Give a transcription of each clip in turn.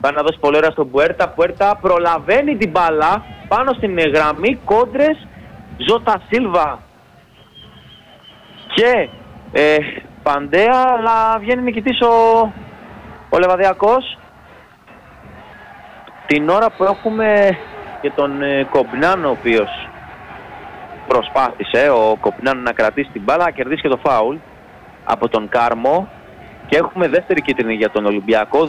Πάει να δώσει πολύ ωραία στον Πουέρτα. Πουέρτα προλαβαίνει την μπάλα πάνω στην γραμμή. Κόντρες, Ζώτα Σίλβα και Παντέα, αλλά βγαίνει νικητής ο Λεβαδιακός. Την ώρα που έχουμε και τον Κομπνάν, ο οποίος προσπάθησε ο Κομπνάν να κρατήσει την μπάλα, να κερδίσει και το φάουλ από τον Κάρμο. Και έχουμε δεύτερη κίτρινη για τον Ολυμπιακό.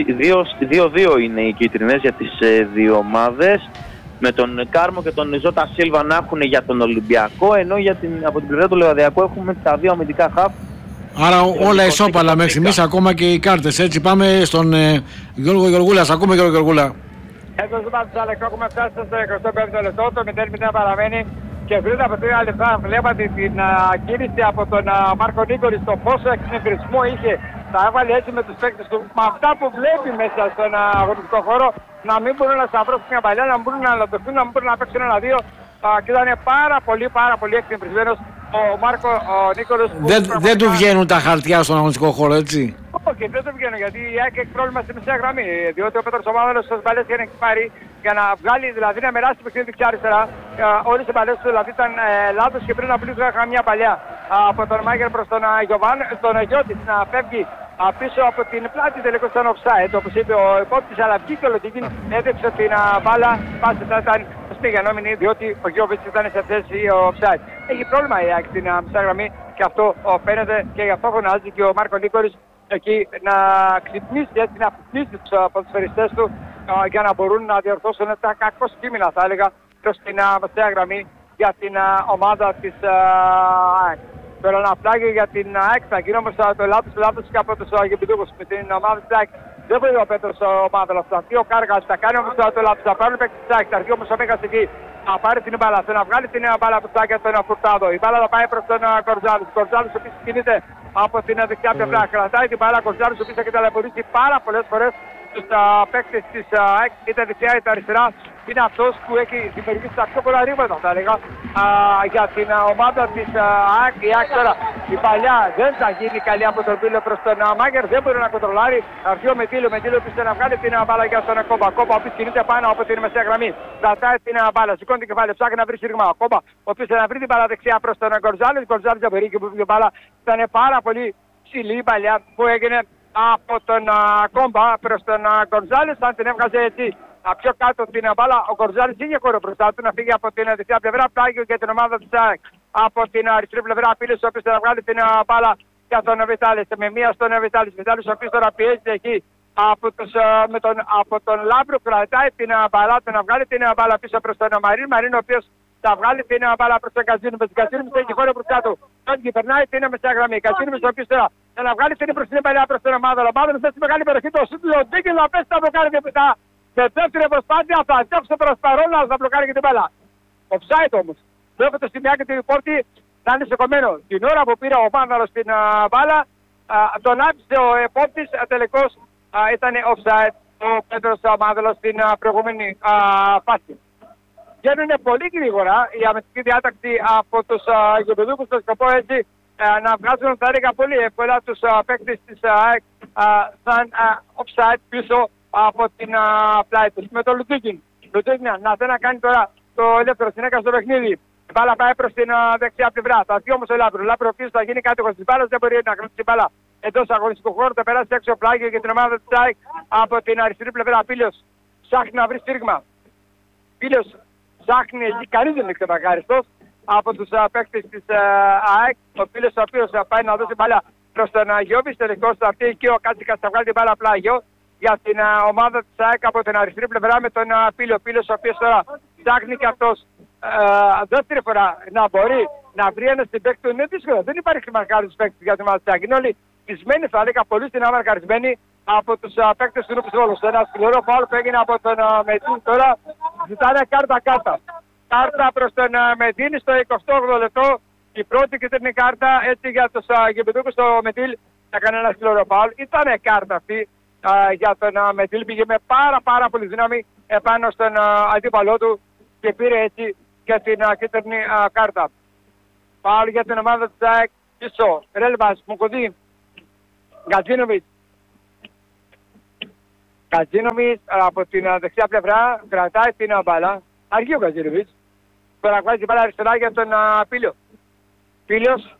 2-2 είναι οι κίτρινες για τις δύο ομάδες. Με τον Κάρμο και τον Ζώτα Σίλβα να έχουν για τον Ολυμπιακό, ενώ από την πλευρά του Λεβαδιακού έχουμε τα δύο αμυντικά χαφ. Άρα όλα ισόπαλα μέχρι στιγμής, ακόμα και οι κάρτες. Έτσι πάμε στον Γιώργο Γεωργούλα. Ακούμε, Γιώργο Γεωργούλα. Εδώ ζούμε τους Αλεξό, έχουμε φτάσει στο 25ο λεπτό, το 0-0 παραμένει. Και πριν από 3 λεπτά βλέπατε την κίνηση από τον Μάρκο Νίκολη, στο πόσο εκνευρισμό είχε. Τα έβαλε έτσι με τους παίκτες του. Με αυτά που βλέπει μέσα στον αγωνιστικό χώρο, να μην μπορούν να σταυρώσουν μια παλιά, να μην μπορούν να αναλωτευτούν, να μην μπορούν να παίξουν 1-2. Και ήταν πάρα πολύ εκνευρισμένος ο Μάρκο Νίκολης. Δεν του βγαίνουν τα χαρτιά στον αγωνιστικό χώρο, έτσι. Όχι, δεν το βγαίνουν, γιατί η ΑΕΚ έχει πρόβλημα στη μεσαία γραμμή. Διότι ο Πέτρος Ομάδελος στις μπαλές είχε πάρει για να βγάλει, δηλαδή να μοιράσει το παιχνίδι δεξιά-αριστερά. Όλες οι μπαλές του δηλαδή ήταν λάθος και πριν από λίγο είχαν μια παλιά από τον Μάγκερ προς τον Γιωβάν, στον Γιώτη να φεύγει πίσω από την πλάτη, τελικώς ήταν offside, όπως είπε ο υπόπτης, αλλά βγήκε ο Λοντίκιν, έδειξε την μπάλα, πάση θα ήταν σπηγανόμενη, διότι ο Γιώβιτς ήταν σε θέση offside. Έχει πρόβλημα η ΑΕΚ στην μεσαία γραμμή και αυτό φαίνεται και γι' αυτό φωνάζει και ο Μάρκο Νίκολης εκεί να ξυπνήσει, έτσι να πτήσει τους ποδοσφαιριστές του για να μπορούν να διορθώσουν τα κακό κείμενα, θα έλεγα, προς την μεσαία γραμμή για την ομάδα της ΑΕΚ. Τώρα να πλάγει για την ΑΕΚ, θα γίνει όμως το λάθος και από τους γεμπιδούχους με την ομάδα της ΑΕΚ. Δεν μπορεί ο Πέτρος ο Ομάδελος, θα βγει ο Κάργας, θα κάνει όμως το λάθος, θα πάρουν παίκτες της ΑΕΚ, θα βγει όμως ο Μέγας εκεί, θα πάρει την μπάλα, θα να βγάλει την μπάλα από τα τον Φουρτάδο. Η μπάλα θα πάει προς τον Κορζάλης. Ο Κορζάλης ο οποίος κινείται από την δεξιά πλευρά. Κρατάει την μπάλα, ο Κορζάλης ο οποίος έχει ταλαιπωρήσει πάρα πολλές φορές τους παίκτες της ΑΕΚ, είτε δεξιά είτε αριστερά. Είναι αυτός που έχει δημιουργήσει τα πιο πολλά ρήματα, θα έλεγα, για την ομάδα της ΑΕΚ. Η ΑΕΚ τώρα η παλιά δεν θα γίνει καλή από τον Πύλο προς τον Μάγκερ, δεν μπορεί να κοντρολάρει. Αρχείο με Τίλο πίσω να βγάλει την μπάλα για τον Κόμπα. Κόμπα ο οποίος κινείται πάνω από την μεσαία γραμμή. Κρατάει την μπάλα, σηκώνει την κεφάλι, ψάχνει να βρει σύρμα. Κόμπα ο οποίος θα βρει την μπάλα δεξιά προς τον Γκορζάλης. Γκορζάλης δεν μπορεί και που βγει την μπάλα. Ήταν πάρα πολύ ψηλή η παλιά που έγινε από τον Κόμπα προς τον Γκορζάλης. Αν την έβγαζε έτσι πιο κάτω την μπάλα, ο Γκορζάλης είχε χώρο μπροστά του να φύγει από την δεξιά πλευρά. Πλάγιο για την ομάδα της ΑΕΚ από την αριστερή πλευρά. Πύλης ο οποίος θα βγάλει την μπάλα για τον Βιτάλης. Με μία στον Βιτάλης. Βιτάλης ο οποίος τώρα πιέζει εκεί από τον Λάμπρο. Κρατάει την μπάλα, να βγάλει την μπάλα πίσω προς τον Μαρίν. Μαρίν ο οποίος θα βγάλει την μπάλα προς τον Κατσίνου. Με την Κατσίνου έχει χώρο μπροστά του. Τον περνάει την μεσαία γραμμή. Κατσίνου ο οποίος τώρα θα να βγάλει την μπροστινή παλιά προς τον Ομάδο. Ο Ομάδο θες μεγάλη περιοχή του Σούτλο. Ντίκελ να πέσει τα μπλοκάρει και μετά. Σε δεύτερη προσπάθεια θα διώξει προς παρόν να θα μπλοκάρει και την μπάλα. Offside όμως. Βλέπετε στη μια και την πόρτη να είναι σηκωμένο. Την ώρα που πήρε ο Μάνδαρος την μπάλα, τον άφησε ο επόπτης, τελικώς ήταν offside ο Πέτρος Μάνδαρος στην προηγούμενη φάση. Βγαίνουν πολύ γρήγορα η αμυντική διάταξη από τους γεωπεδούκους στο σκοπό έτσι να βγάζουν, θα έλεγα, πολύ εύκολα τους παίκτες της ΑΕΚ σαν offside πίσω από την πλάτη τους. Με τον Λουτζίκιν. Λουτζίκιν να θέλει να κάνει τώρα το ελεύθερο συνέκα στο παιχνίδι. Η μπάλα πάει προς την δεξιά πλευρά. Θα βγει όμως ο Λάμπρο. Ο Λάμπρο ο οποίος θα γίνει κάτοχος της μπάλας, δεν μπορεί να κρατήσει την μπάλα εντός αγωνιστικού χώρου. Θα περάσει έξω πλάγιο για την ομάδα της ΑΕΚ από την αριστερή πλευρά. Πύλιος ψάχνει να βρει στήριγμα. Πύλιος ψάχνει εκεί, κανείς δεν είναι ξεπακάριστος από τους παίκτες της ΑΕΚ. Ο Πύλιος ο οποίος πάει να δώσει μπάλα προς τον Γιώβης. Τελικώς θα αυτή εκεί ο Κάτσικας θα βγάλει την μπάλα πλάγιο για την ομάδα της ΑΕΚ από την αριστερή πλευρά με τον Πύλιο. Ο Πύλιος ο οποίος τώρα ψάχνει και αυτός δεύτερη φορά να μπορεί να βρει ένα στην παίκτη του. Είναι δύσκολο. Δεν υπάρχει μαρκάριστος παίκτης για την ομάδα της ΑΕΚ. Είναι όλοι πισμένοι, θα έλεγα, πολύ στην μαρκαρισμένοι από τους παίκτες του Νούπης Βόλος. Ένα σκληρό φάουλ που έγινε από τον Μετίν τώρα ζητάνε κάρτα. Κάρτα προς τον Μετίν στο 28ο λεπτό. Η πρώτη κίτρινη κάρτα έτσι για τους γεμπεδούκους στο Μετίλ. Έκανε ένα σκληρό φάουλ. Ήταν κάρτα αυτή για τον Μετίλ. Πήγε με πάρα πολύ δύναμη επάνω στον αντίπαλό του και πήρε έτσι και την κίτρινη κάρτα. Φάουλ για την ομάδα της ΑΕΚ. Πίσω, Ρέλβας, Μουκουδί, Γκατζίνοβιτς. Κατζίνοβιτς από την δεξιά πλευρά κρατάει την μπάλα. Αργεί ο Κατζίνοβιτς. Τώρα βάζει την μπάλα αριστερά για τον Πίλιο. Πίλιος.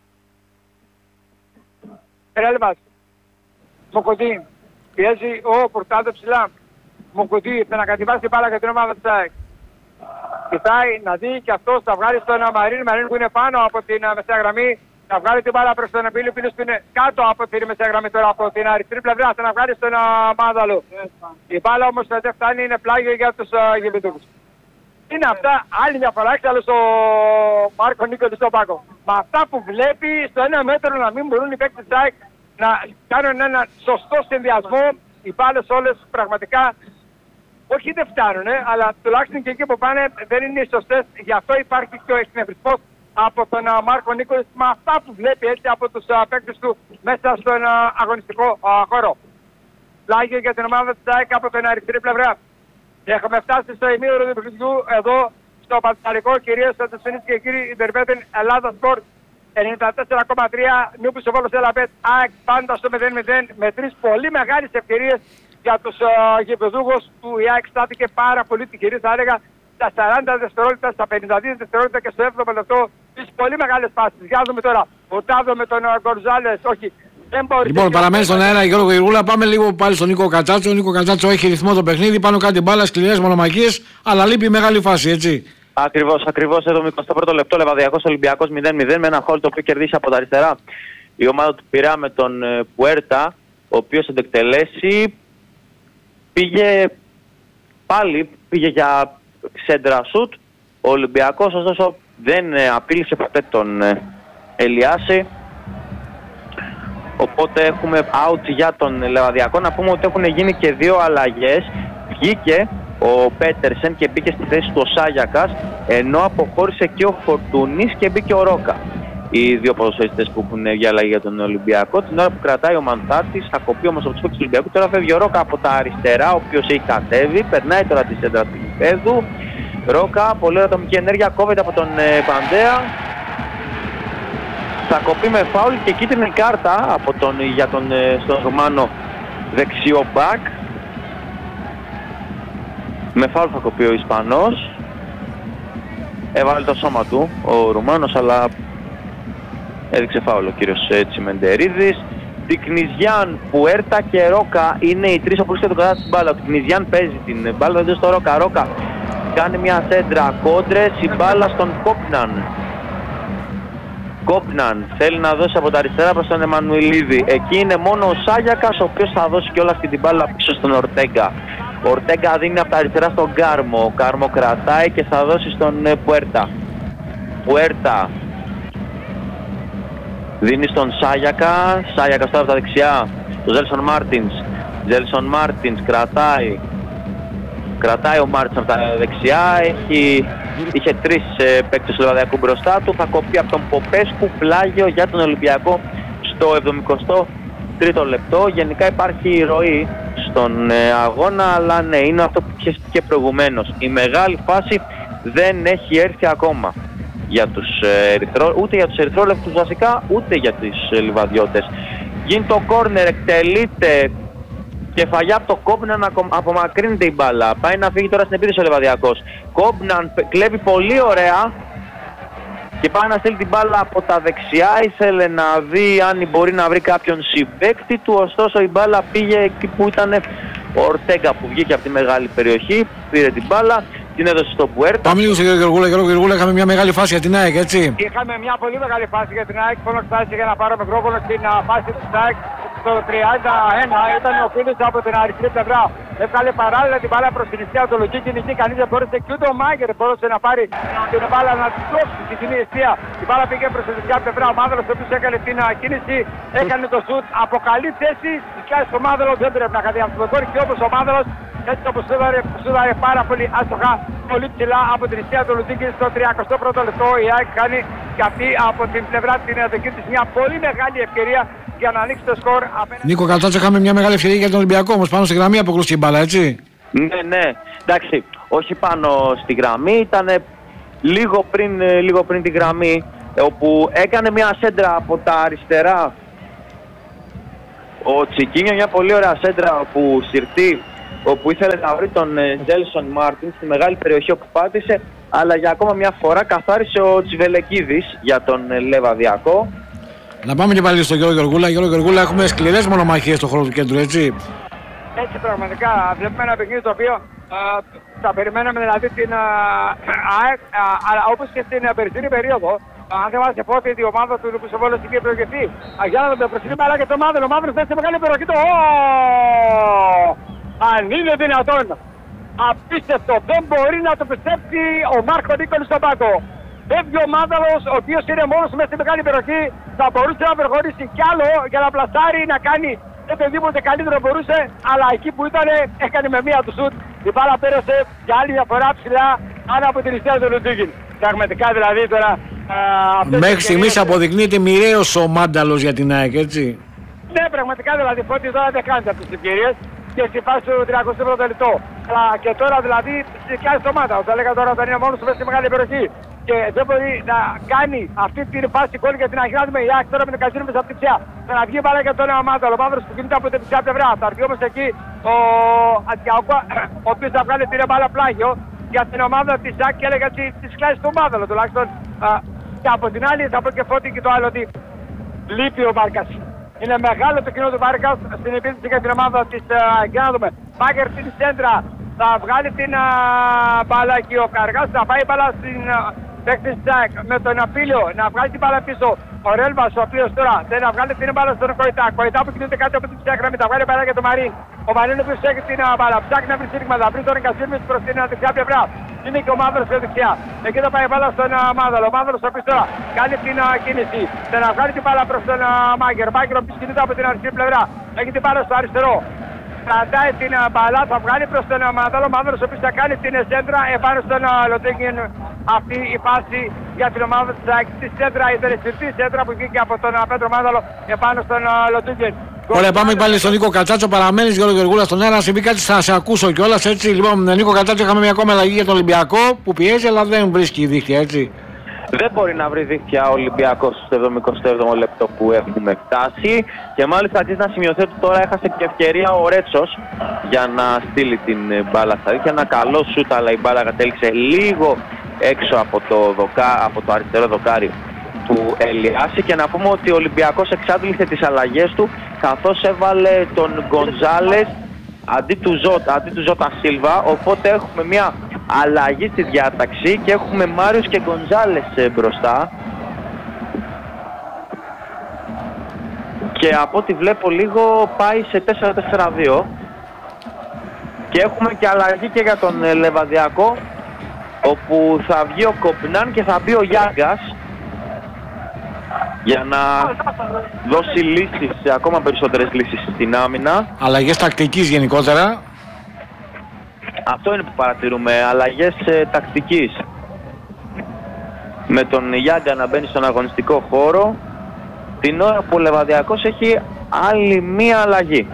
Ρέλβας. Μοκοντή. Πιέζει ο Πορτάδο ψηλά. Μοκοντή θα να κατεβάσει την μπάλα για την ομάδα της ΑΕΚ. Κοιτάει να δει και αυτός θα βγάλει στον Μαρίνη που είναι πάνω από την μεσαία γραμμή. Θα βγάλει την μπάλα προς τον Πίλιο που είναι κάτω από τη μεσαία γραμμή τώρα από την αριστερή πλευρά. Θα να βγάλει στον Μάδαλο. Η μπάλα όμως δεν φτάνει, είναι πλάγιο για τους γεμιτούκους. Είναι αυτά, άλλη διαφορά, έξαλλο στο Μάρκο Νίκολη στον πάγκο. Με αυτά που βλέπει στο 1 μέτρο να μην μπορούν οι παίκτες της ΑΕΚ να κάνουν ένα σωστό συνδυασμό. Οι μπάλες όλες πραγματικά όχι δεν φτάνουν, αλλά τουλάχιστον και εκεί που πάνε δεν είναι οι σωστές. Γι' αυτό υπάρχει και ο εκνευρισμός από τον Μάρκο Νίκολη με αυτά που βλέπει έτσι από τους παίκτες του μέσα στον αγωνιστικό χώρο. Πλάγιο για την ομάδα της ΑΕΚ από την αριστερή πλευρά. Έχουμε φτάσει στο ημίωρο του παιχνιδιού εδώ στο Πανσαλικό, κυρίως θα τους φινείς και κύριοι Ιντερβέτεν Ελλάδα Sport 94,3 Νιούπου Σοβόλος Ελαπέτ ΑΕΚ πάντα στο 0-0 με τρεις πολύ μεγάλες ευκαιρίες για τους γηπεδούχους του. Η ΑΕΚ στάθηκε πάρα πολύ τυχερή, θα έλεγα, στα 40 δευτερόλεπτα, στα 52 δευτερόλεπτα και στο 7ο λεπτό τις πολύ μεγάλες πάσεις. Για να δούμε τώρα ο Τάδο με τον Γκορζάλες, όχι. Λοιπόν, παραμένει στον αέρα Γιώργο Γεργούλα. Πάμε λίγο πάλι στον Νίκο Κατσάτσο. Ο Νίκο Κατσάτσο έχει ρυθμό το παιχνίδι. Πάνω κάτι μπάλα, σκληρές μονομαχίες, αλλά λείπει μεγάλη φάση, έτσι. Ακριβώς εδώ 21ο λεπτό. Λεβαδιακός Ολυμπιακός 0-0 με ένα χόλ το οποίο κερδίσει από τα αριστερά η ομάδα του Πειραιά με τον Πουέρτα, ο οποίος εντεκτελέσει πήγε για σέντρα σουτ. Ο Ολυμπιακός ωστόσο δεν απείλησε ποτέ τον Ελιάση. Οπότε έχουμε out για τον Λεβαδιακό. Να πούμε ότι έχουν γίνει και δύο αλλαγές. Βγήκε ο Πέτερσεν και μπήκε στη θέση του ο Σάγιακας, ενώ αποχώρησε και ο Φορτούνης και μπήκε ο Ρόκα. Οι δύο ποδοσφαιριστές που έχουν βγει αλλαγή για τον Ολυμπιακό. Την ώρα που κρατάει ο Μανθάτης, θα κοπεί όμως από τους παίκτες του Ολυμπιακού. Τώρα φεύγει ο Ρόκα από τα αριστερά, ο οποίος έχει κατέβει, περνάει τώρα τη σέντρα του γηπέδου. Ρόκα, πολύ ατομική ενέργεια, κόβεται από τον Παντέα. Θα κοπεί με φάουλ και κίτρινη κάρτα από στον Ρουμάνο δεξιό μπακ. Με φάουλ θα κοπεί ο Ισπανός. Έβαλε το σώμα του ο Ρουμάνος, αλλά έδειξε φάουλ ο κύριος Τσιμεντερίδης. Τικνιζιάν, Πουέρτα και Ρόκα είναι οι τρεις που βρίσκεται κοντά στην μπάλα. Ο Τικνιζιάν παίζει την μπάλα, δεν στο Ρόκα. Ρόκα κάνει μια σέντρα, κόντρες, η μπάλα στον Κόπναν. Κόπναν θέλει να δώσει από τα αριστερά προς τον Εμμανουηλίδη. Εκεί είναι μόνο ο Σάγιακας, ο οποίος θα δώσει κιόλας την μπάλα πίσω στον Ορτέγκα. Ο Ορτέγκα δίνει από τα αριστερά στον Κάρμο. Ο Κάρμο κρατάει και θα δώσει στον Πουέρτα. Πουέρτα δίνει στον Σάγιακα. Σάγιακας τώρα από τα δεξιά. Το Ζέλσον Μάρτινς. Ζέλσον Μάρτινς κρατάει. Κρατάει ο Μάρτινς από τα δεξιά. Είχε τρεις παίκτες του Λεβαδιακού μπροστά του. Θα κοπεί από τον Ποπέσκου. Πλάγιο για τον Ολυμπιακό στο 73ο λεπτό. Γενικά υπάρχει ροή στον αγώνα, αλλά ναι, είναι αυτό που είχε και προηγουμένως. Η μεγάλη φάση δεν έχει έρθει ακόμα για τους ούτε για τους ερυθρόλευκους βασικά, ούτε για τους λιβαδιώτες. Γίνει το κόρνερ, εκτελείται κεφαλιά από το Κόμπναν, απομακρύνεται η μπάλα. Πάει να φύγει τώρα στην επίθεση ο Λεβαδιακός. Κόμπναν κλέβει πολύ ωραία και πάει να στείλει την μπάλα από τα δεξιά. Ήθελε να δει αν μπορεί να βρει κάποιον συμπαίκτη του, ωστόσο η μπάλα πήγε εκεί που ήταν ο Ορτέγκα που βγήκε από τη μεγάλη περιοχή, πήρε την μπάλα, την έδωσε στον Πουέρτα. Πάμε λίγο στον κύριο Γεργούλα, είχαμε μια μεγάλη φάση για την ΑΕΚ, έτσι. Είχαμε μια πολύ μεγάλη φάση για την ΑΕΚ, μόνο φτάσει για να πάρω μικρόφωνο στην φάση της ΑΕΚ. Το 31 ήταν ο Φίλης από την αριστερή πλευρά. Έβγαλε παράλληλα την μπάλα προς την αιστεία του λογική κινητή. Κανείς δεν μπόρεσε και ούτε ο Μάγκερ μπόρεσε να πάρει την μπάλα να τη τρώξει στην κοινή αιστεία. Η μπάλα πήγε προς την δεξιά πλευρά. Ο Μάδελος ο οποίος έκανε την κίνηση, έκανε το σουτ από καλή θέση. Σκιάζει στο Μάδελο, δεν πρέπει να κάνει αυτό το κόρη. Και όπως ο Μάδελος έτσι όπως σούδαρε πάρα πολύ άστοχα, πολύ ψηλά από την αιστεία του Λουτζίκη στο 31ο λεπτό. Η ΑΕΚ κάνει και αυτή από την πλευρά την δική της μια πολύ μεγάλη ευκαιρία για να ανοίξει το σκορ. Νίκο Κατσάτσο, είχαμε μια μεγάλη ευκαιρία για τον Ολυμπιακό, όμως πάνω στη γραμμή αποκρούστηκε η μπάλα, έτσι. Ναι, εντάξει, όχι πάνω στη γραμμή, ήταν λίγο πριν τη γραμμή, όπου έκανε μια σέντρα από τα αριστερά ο Τσικίνιο, μια πολύ ωραία σέντρα που Σιρτή όπου ήθελε να βρει τον Τζέλσον Μάρτιν στη μεγάλη περιοχή όπου πάτησε, αλλά για ακόμα μια φορά καθάρισε ο Τσιβελεκίδης για τον Λεβαδιακό. Να πάμε και πάλι στον Γιώργο Γεωργούλα. Γιώργο Γεωργούλα, έχουμε σκληρές μονομαχίες στον χώρο του κέντρου, έτσι. Έτσι πραγματικά, βλέπουμε ένα παιχνίδι το οποίο θα περιμέναμε δηλαδή την ΑΕΚ, όπως και στην περσινή περίοδο. Αν θυμάστε πότε η ομάδα του Λουκού Σοβόλος είχε προηγηθεί. Για να δούμε προστινή μπαλά και το Μάδελο. Ο Μάδελος θα σε μεγάλη περιοχή. Αν είναι δυνατόν. Απίστευτο. Δεν μπορεί να το πιστέψει ο Μάρκο Νίκολης στον πάγκο. Φεύγει ο Μάδελος, ο οποίος είναι μόνος μέσα στη μεγάλη περιοχή. Θα μπορούσε να προχωρήσει κι άλλο για να πλασάρει, να κάνει οτιδήποτε καλύτερο μπορούσε. Αλλά εκεί που ήταν έκανε με μία του σουτ. Η μπάλα πέρασε για άλλη μια φορά ψηλά άνω από την ληστεία του Λουντζίκιν. Πραγματικά δηλαδή τώρα. Μέχρι στιγμής αποδεικνύεται μοιραίος ο Μάνταλος για την ΑΕΚ, έτσι. Ναι, πραγματικά δηλαδή Φώτη τώρα δεν κάνετε αυτές τις ευκαιρίες και στη φάση του 31ου λεπτό. Αλλά και τώρα δηλαδή κάνει το Μάνταλο. Θα έλεγα τώρα όταν είναι μόνος του μέσα στη μεγάλη περιοχή και δεν μπορεί να κάνει αυτή την φάση γκολ για την αρχή. Να δούμε η ΑΕΚ τώρα με τον Καζίνο μέσα από την ψιά. Θα να βγει μπάλα για τον Μάνταλο. Ο Μάνταλος που κινείται από την ψιά πλευρά. Θα έρθει όμως εκεί ο Ατιαούκο, ο οποίος θα βγάλει την μπάλα πλάγιο για την ομάδα της ΑΕΚ και έλεγα τις κλάσεις του Μάνταλο τουλάχιστον. Και από την άλλη θα πω και Φώτη και το άλλο ότι λείπει ο Μάρκας. Είναι μεγάλο το κοινό του Μάρκας στην επίθεση για την ομάδα της για να δούμε. Μάγκερ στην σέντρα θα βγάλει την μπάλα και ο Καργάς θα πάει μπάλα στην παίκτη της ΑΕΚ με τον Απίλιο να βγάλει την μπάλα πίσω. Ο Ρέλβας ο οποίος τώρα δεν θα βγάλει την μπάλα στον Κοϊτά. Κοϊτά που κινείται κάτω από την ψιά γραμμή θα βγάλει μπάλα για τον Μαρίν. Ο Μαρίν ο οποίος έχει την μπάλα ψάχνει να βρει σύριγμα, θα βρει τον Κασίρμις προς την δεξιά πλευρά. Είναι και ο Μάνδρος στη δεξιά. Εκεί θα πάει μπάλα στον Μάνδρο. Ο Μάνδρος ο οποίος τώρα κάνει την κίνηση. Θα να βγάλει την μπάλα προς τον Μάγκερ. Μάγκερ ο οποίος κινείται από την αριστερή πλευρά. Έχει την μπάλα στο αριστερό. Κρατάει την μπάλα, θα βγάλει προς τον Μάνδρο. Ο Μάνδρος ο οποίος θα κάνει την σέντρα επάνω στον Λοντέγκιν. Αυτή η φάση για την ομάδα της ΑΕΚ. Στη σέντρα ήταν η συρτή σέντρα που βγήκε από τον Πέτρο Μάνδαλο επάνω στον Λοντέγκιν. Ωραία, πάμε πάλι στον Νίκο Κατσάτσο. Παραμένεις Γιώργο Γεωργούλα στον αέρα. Να συμβεί κάτι, θα σε ακούσω κιόλας, έτσι. Λοιπόν, Νίκο Κατσάτσο, είχαμε μια ακόμα αλλαγή για τον Ολυμπιακό που πιέζει, αλλά δεν βρίσκει δίχτυα, έτσι. Δεν μπορεί να βρει δίχτυα ο Ολυμπιακός στο 77ο λεπτό που έχουμε φτάσει. Και μάλιστα αρχίζει να σημειωθεί ότι τώρα έχασε και ευκαιρία ο Ρέτσος για να στείλει την μπάλα στα δίχτυα. Ένα καλό σούτ, αλλά η μπάλα κατέληξε λίγο έξω από το αριστερό δοκάρι του Ελιάση. Και να πούμε ότι ο Ολυμπιακός εξάντλησε τις αλλαγές του καθώς έβαλε τον Γκονζάλες αντί του Ζώτα Σίλβα, οπότε έχουμε μια αλλαγή στη διάταξη και έχουμε Μάριος και Γκονζάλες μπροστά. Και από ό,τι βλέπω λίγο πάει σε 4-4-2 και έχουμε και αλλαγή και για τον Λεβαδιακό, όπου θα βγει ο Κοπνάν και θα μπει ο Γιάγκας για να δώσει λύσεις, ακόμα περισσότερες λύσεις στην άμυνα. Αλλαγές τακτικής γενικότερα. Αυτό είναι που παρατηρούμε, αλλαγές τακτικής. Με τον Γιάγκα να μπαίνει στον αγωνιστικό χώρο, την ώρα που ο Λεβαδιακός έχει άλλη μία αλλαγή.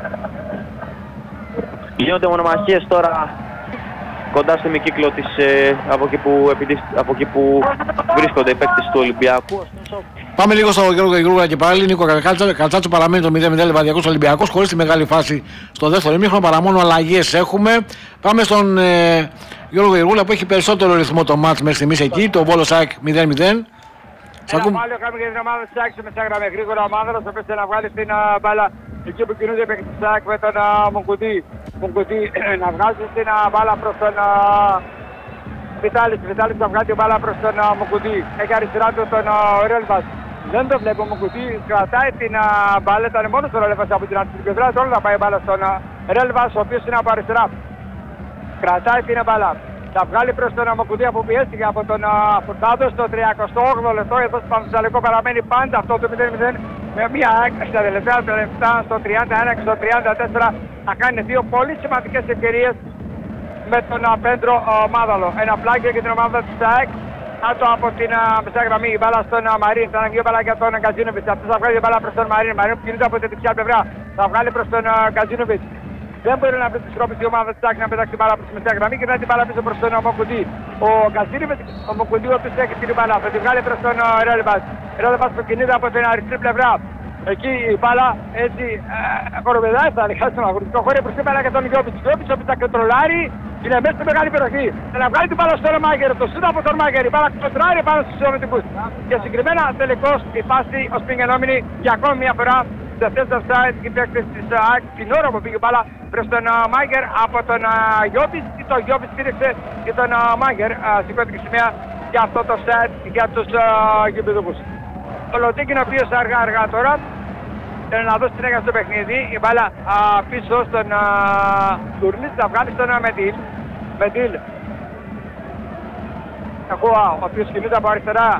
Γίνονται μονομαχίες τώρα κοντά στο ημικύκλο της, από εκεί που βρίσκονται οι παίκτες του Ολυμπιακού. Πάμε λίγο στο Γιώργο Γεωργούλα και πάλι. Νίκο Κατσάτσο, παραμένει το 0-0 Λεβαδιακός Ολυμπιακός χωρίς τη μεγάλη φάση στο δεύτερο ημίχρονο, παρά μόνο αλλαγές έχουμε. Πάμε στον Γιώργο Γεωργούλα που έχει περισσότερο ρυθμό το μάτς μέχρι στιγμής εκεί, το Βόλος ΑΕΚ 0-0. Ένα πάλι κάνουμε για την ομάδα της ΑΕΚ με σάγραμμε γρήγορα ο Μάνδρος, ο οποίος να βγάλει την μπάλα εκεί που κινούνται οι παίκτες της ΑΕΚ με τον Μουγκουτί. Μουγκουτί να βγάζει την μπάλα προς τον Βιτάλης. Βιτάλης θα βγάλει την μπάλα προς τον Μουγκουτί. Έχει αριστερά του τον Ρέλβας. Δεν το βλέπω ο Μουγκουτί, κρατάει την μπάλα, ήταν μόνος ο Ρέλβας από την αριστερή πλευρά. Τώρα θα πάει η μπάλα στον Ρέλβας, ο οποίος είναι από αριστερά. Κρατάει την μπάλα. Θα βγάλει προς τον Μουγκουτί που πιέστηκε από τον Φουρτάδο στο 38ο λεπτό. Εδώ στο Πανθεσσαλικό παραμένει πάντα αυτό το 0-0 με μια έκρηξη στα τελευταία λεπτά στο 31 και στο 34. Θα κάνει δύο πολύ σημαντικές ευκαιρίες με τον Πέντρο Μάδαλο. Ένα πλάγιο για την ομάδα της ΑΕΚ. Κάτω από την μεσαία γραμμή η μπάλα στον Μαρίν. Θα αναγκεί μπάλα για τον Καζίνοβιτς. Αυτός θα βγάλει την μπάλα προς τον Μαρίν. Μαρίν που κινείται από την δεξιά πλευρά. Θα βγάλει προς τον Καζίνοβιτς. Δεν μπορεί να βρει τη σκόπη η ομάδα της ΑΕΚ να πετάξει την μπάλα προς τη μεσαία γραμμή και να την μπάλα πίσω προς τον Μοκουντή. Ο Καζίνοβιτς, ο Μοκουντή ο οποίος έχει την μπάλα. Θα την βγάλει προς τον Ρέλβας. Ρέλβας που κινείται από την αριστερή πλευρά. Εκεί η μπάλα έτσι χοροπηδάει θα λέγαμε στον αγωνιστικό χώρο προς την μπάλα και τον Γιώπης. Γιώπης ο οποίος θα κεντρολάρει, είναι μέσα στη μεγάλη περιοχή. Θα βγάλει την μπάλα στον Μάγκερ, το σούτ από τον Μάγκερ, η μπάλα κοντράρει πάνω στους ομιτικούς. Και συγκεκριμένα τελικώς η πάση ως πηγαινόμενη για ακόμη μια φορά σε αυτές τις offside οι παίκτες της ΑΕΚ την ώρα που πήγε η μπάλα προς τον Μάγκερ από τον Γιώπης ή τον Γιώπης στήριξε και τον Μάγκερ σηκώθηκε σημαία για αυτό το offside για τους γηπεδούχους. Ο Λοντίκιν ο οποίος αργά τώρα θέλει να δώσει συνέχεια στο παιχνίδι, η μπάλα πίσω στον Τουρλής, θα βγάλει στον Μεντήλ. Ακούω ο οποίος κινείται από αριστερά.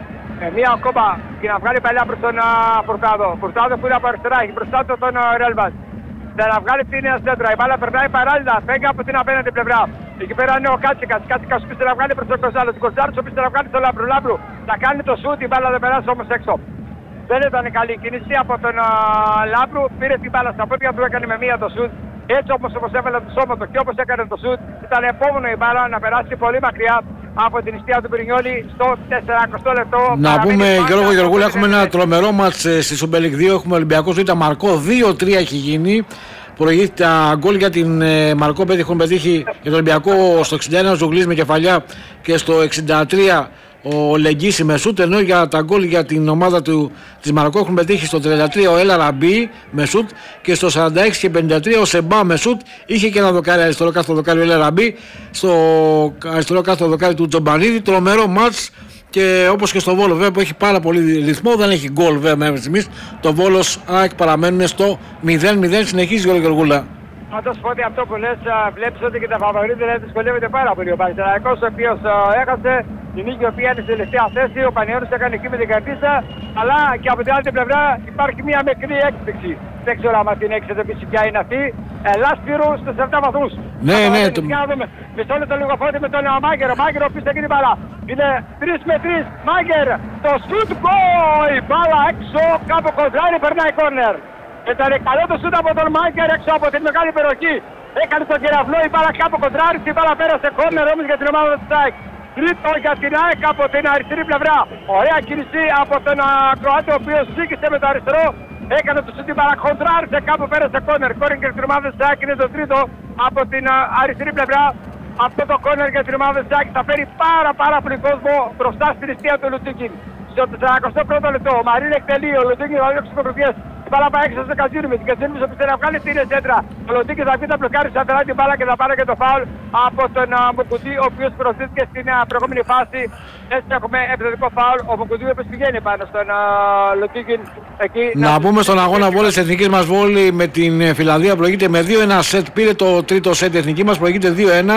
Μία ακόμα και να βγάλει παλιά προς τον Πορτάδο. Πορτάδο που είναι από αριστερά, έχει μπροστά του τον Ρέλβας. Θα να βγάλει την σέντρα, η μπάλα περνάει παράλληλα, φέγγει από την απέναντι πλευρά. Εκεί πέρα είναι ο Κάτσικας, Κάτσικας που να βγάλει προς τον Κοζάλο. Τον Κοζάλο ο οποίος θα βγάλει στον Λάμπρου. Λάμπρου θα κάνει το σούτ, η μπάλα δεν περάσει όμως έξω. Δεν ήταν καλή κίνηση από τον Λάμπρου, πήρε την μπάλα στα πόδια του, έκανε με μία το σούτ. Έτσι όπως έβαλε το σώμα του και όπως έκανε το σούτ, ήταν επόμενο η μπάλα να περάσει πολύ μακριά από την ιστία του Μπρινιόλη στο 40 λεπτό. Να πούμε, Γιώργο Γεωργούλη, έχουμε ένα τρομερό μάτς στη Super League 2. Έχουμε Ολυμπιακός Β' Μαρκό, 2-3 έχει γίνει. Προηγείται τα γκολ για την Μαρκό, έχουν πετύχει για τον Ολυμπιακό στο 61 ο Ζουγλής με κεφαλιά και στο 63 ο Λεγγίση με σούτ, ενώ για τα γκολ για την ομάδα της Μαρκό έχουν πετύχει στο 33 ο Έλα Ραμπί με σούτ και στο 46 και 53 ο Σεμπά με σούτ. Είχε και ένα δοκάρι, αριστερό κάθετο δοκάρι ο Έλα Ραμπί, στο αριστερό κάθετο δοκάρι του Τζομπανίδη. Τρομερό μάτς. Και όπως και στο Βόλο βέβαια που έχει πάρα πολύ ρυθμό, δεν έχει γκολ βέβαια μέχρι στιγμής. Το Βόλος ΑΕΚ παραμένουν στο 0-0, συνεχίζει Γιώργο Γεωργούλα. Να το σου πω ότι αυτό που λες, βλέπεις ότι και τα φαβορίτια δυσκολεύεται πάρα πολύ. Ο Πανσεραϊκός ο οποίος έχασε την νίκη η οποία είναι στη τελευταία θέση, ο Πανιώνης έκανε εκεί με την Καρτίσα, αλλά και από την άλλη πλευρά υπάρχει μια μικρή έκπληξη. Δεν ξέρω αν την έχεις εντοπίσει ποια είναι αυτή. Λάσπυρου στους 7 βαθμούς. Ναι. Μισό λεπτό λίγο φώτη με τον Μάγκερ. Ο Μάγκερ ο οποίος έχει την μπάλα. Είναι 3 με 3. Μάγκερ, το σουτ γκολ! Η μπάλα έξω, κάπου κοντράρει, περνάει κόρνερ. Ήταν καλό το σούτ από τον Μάγκερ έξω από την μεγάλη περιοχή. Έκανε τον κεραυνό, η μπάλα κάπου κοντράρει, η μπάλα πέρασε κόρνερ όμως για την ομάδα της ΑΕΚ. Τρίτο για την ΑΕΚ από την αριστερή πλευρά. Ωραία κίνηση από τον Κροάτη ο οποίος ζήτησε με το αριστερό. Έκανε το σούτ, η μπάλα κοντράρισε κάπου πέρασε κόρνερ. Κόρνερ για την ομάδα της ΑΕΚ είναι το τρίτο από την αριστερή πλευρά. Αυτό το κόρνερ για την ομάδα της ΑΕΚ θα φέρει πάρα πολύ κόσμο μπροστά στην αιστεία του Λουτσίκιν. Στο 41ο λεπτό ο Μαρίν εκτελεί, ο Λουτσίκιν θα διώξει υποκριτικές. Η μπάλα πάει έξω στο Κατζίνοβιτ. Κατζίνοβιτ ο οποίος θέλει να βγάλει στην σέντρα. Ο Λοντίκης θα πει θα μπλοκάρει σταθερά την μπάλα και θα πάρει και το φάουλ από τον Μουκουτί, ο οποίος προωθήθηκε στην προηγούμενη φάση. Έτσι έχουμε επιθετικό φάουλ. Ο Μουκουτί ο οποίος πηγαίνει πάνω στον Λοντίκιν. Να πούμε στον αγώνα βόλεϊ της εθνικής μας βόλεϊ με την Φιλανδία προηγείται με 2-1 σετ. Πήρε το τρίτο σετ η εθνική μας, προηγείται 2-1,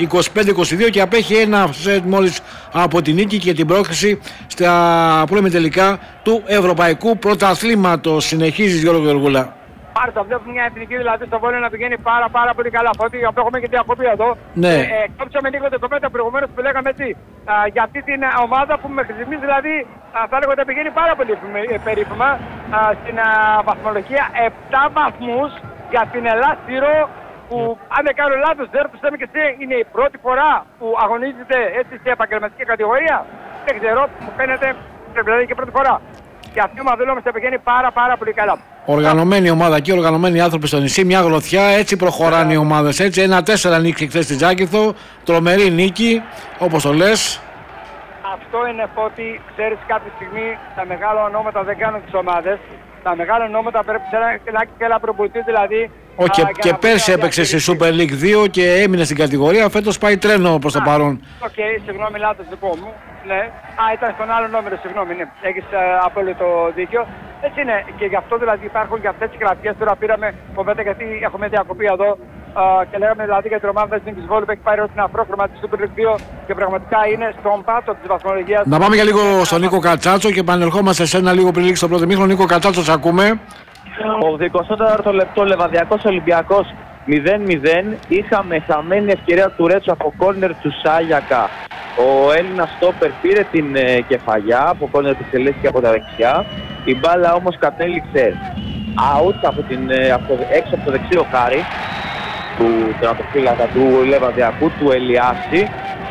25-22 και απέχει ένα σετ μόλις από την νίκη και την πρόκριση στα πρώιμη τελικά του Ευρωπαϊκού Πρωταθλήματος. Συνεχίζει Γιώργο Γεωργούλα. Μάλιστα, βλέπουμε μια εθνική δηλαδή στο βόλεϊ να πηγαίνει πάρα πολύ καλά. Φώτη, αυτό έχουμε και διακοπή εδώ. Ναι. Κόψαμε λίγο την κοπέτα προηγουμένως που λέγαμε έτσι. Για αυτή την ομάδα που μέχρι στιγμής δηλαδή θα λέγω ότι πηγαίνει πάρα πολύ περίφημα στην βαθμολογία. 7 βαθμούς για την Ελλάς-Σύρο που αν δεν κάνω λάθος, δεν ρωτήσαμε και εσύ, είναι η πρώτη φορά που αγωνίζεται έτσι σε επαγγελματική κατηγορία. Δεν ξέρω, μου φαίνεται πρέπει να είναι και πρώτη φορά. Και αυτή η ομάδα όμως θα πηγαίνει πάρα πολύ καλά. Οργανωμένη ομάδα και οργανωμένοι άνθρωποι στο νησί, μια γροθιά, έτσι προχωράνε οι ομάδες. Έτσι, 1-4 νίκη χθες στη Τζάκηθο, τρομερή νίκη, όπως το λες. Αυτό είναι ότι ξέρεις κάποια στιγμή τα μεγάλα ονόματα δεν κάνουν τις ομάδες. Τα μεγάλα ονόματα πρέπει να έχει και ένα προπονητή δηλαδή. Και πέρσι έπαιξε στη Super League 2 και έμεινε στην κατηγορία, φέτος πάει τρένο προς το παρόν. Οκ, συγγνώμη, λάθος δικό μου. Ναι. Ήταν στον άλλο νούμερο, συγγνώμη, ναι. Έχεις απόλυτο δίκιο. Έτσι είναι. Και γι' αυτό δηλαδή υπάρχουν και αυτές τις γραφιές. Τώρα πήραμε κομμάτια γιατί έχουμε διακοπή εδώ. Και λέγαμε δηλαδή για την ομάδα της Νίκης Βόλου που έχει πάρει ως ένα πρόχρωμα της Super League 2 και πραγματικά είναι στον πάτο της βαθμολογίας. Να πάμε για λίγο στον Νίκο Κατσάτσο και επανερχόμαστε σε ένα λίγο πριν λήξει το πρώτο μήχρονο. Νίκο Κατσάτσο, ακούμε. Ο 24ο λεπτό, Λεβαδιακός Ολυμπιακός 0-0. Είχαμε χαμένη ευκαιρία του Ρέτσο από κόρνερ του Σάγιακα. Ο Έλληνας στόπερ πήρε την κεφαλιά από κόρνερ που τελέστηκε από τα δεξιά. Η μπάλα όμως κατέληξε out έξω από το δεξί οχάρι του τερματοφύλακα του Λεβαδιακού, του Ελιάση.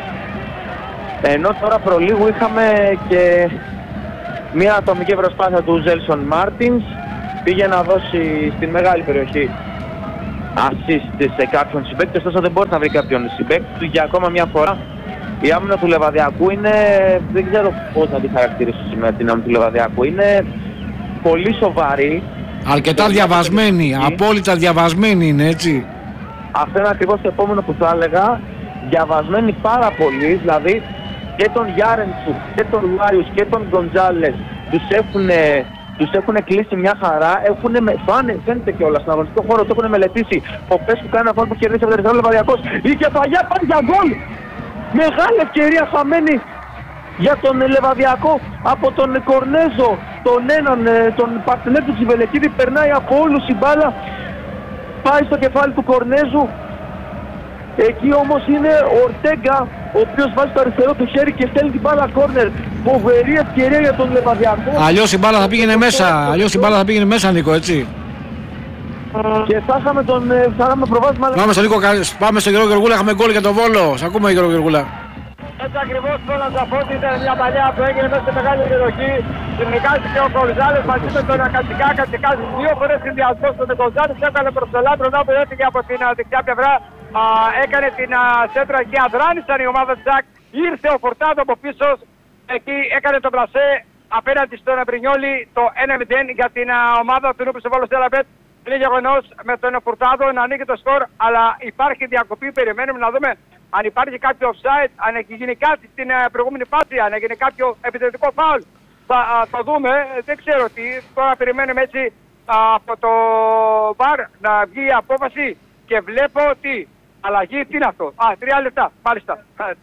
Ενώ τώρα προλίγου είχαμε και μια ατομική προσπάθεια του Ζέλσον Μάρτινς πήγε να δώσει στην μεγάλη περιοχή assist σε κάποιον συμπαίκτη, ωστόσο δεν μπορεί να βρει κάποιον συμπαίκτη του για ακόμα μια φορά. Η άμυνα του Λεβαδιακού είναι, δεν ξέρω πώς να τη χαρακτηρίσω σήμερα την άμυνα του Λεβαδιακού, είναι πολύ σοβαρή. Αρκετά διαβασμένη, απόλυτα διαβασμένη είναι, έτσι. Αυτό είναι ακριβώς το επόμενο που θα έλεγα. Διαβασμένη πάρα πολύ, δηλαδή και τον Γιάρεντσου και τον Λάριους και τον Γκοντζάλες τους έχουν κλείσει μια χαρά. Φαίνεται κιόλας στον αγωνιστικό χώρο, το έχουν μελετήσει. Ο Πες που κάνει ένα φάουλ που κερδίσει από τον αριστερό Λεβαδιακός. Η κεφαλιά πάει για γκολ! Μεγάλη ευκαιρία χαμένη για τον Λεβαδιακό από τον Κορνέζο, τον παρτενέρ του Τσιβελεκίδη. Περνάει από όλους η μπάλα, πάει στο κεφάλι του Κορνέζου. Εκεί όμως είναι ο Ορτέγκα, ο οποίος βάζει το αριστερό του χέρι και στέλνει την μπάλα κόρνερ. Φοβερή ευκαιρία για τον Λεβαδιακό. Αλλιώς η μπάλα θα πήγαινε μέσα, Νίκο, έτσι. Και θα είχαμε προβάδισμα. Πάμε στο Γιώργο Γεργούλα, είχαμε γκολ για τον Βόλο. Σ' ακούμε, Γιώργο Γεργούλα. Έτσι ακριβώς θέλω να σας πω ότι ήταν μια παλιά που έγινε μέσα σε μεγάλη περιοχή. Συνεργάστηκε ο Κολζάλες μαζί με τον Ακατσικά. Ακατσικάς δύο φορές συνδυασμός στον Κολζάλες. Έκανε προς το Λάμπροντα που έφυγε από την δεξιά πλευρά. Έκανε την σέντρα και αδράνησαν η ομάδα της ΣΑΚ. Ήρθε ο Φορτάδο από πίσω. Εκεί έκανε τον πλασέ απέναντι στον Μπρινιόλι το 1-0 για την ομάδα του Νούπης Βόλος Ελαμπέτ. Είναι γεγονός με τον Φορτάδο να ανοίγει το σκορ, αλλά υπάρχει διακοπή. Περιμένουμε να δούμε αν υπάρχει κάποιο offside, αν έχει γίνει κάτι στην προηγούμενη φάση, αν έγινε κάποιο επιθετικό φάουλ. Θα το δούμε, δεν ξέρω τι. Τώρα περιμένουμε έτσι από το ΒΑΡ να βγει η απόφαση και βλέπω ότι αλλαγή, τι είναι αυτό. 3 λεπτά, μάλιστα.